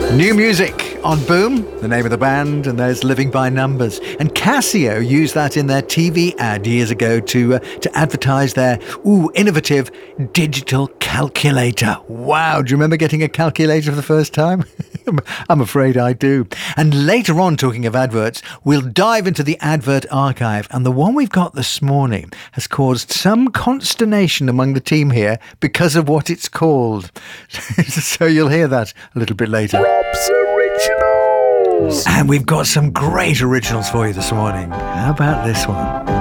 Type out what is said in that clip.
New music on Boom, the name of the band, and there's Living by Numbers. And Casio used that in their TV ad years ago to advertise their innovative digital calculator. Wow, do you remember getting a calculator for the first time? I'm afraid I do. And later on, talking of adverts, we'll dive into the advert archive. And the one we've got this morning has caused some consternation among the team here because of what it's called. So you'll hear that a little bit later. Rob's Originals. And we've got some great originals for you this morning. How about this one?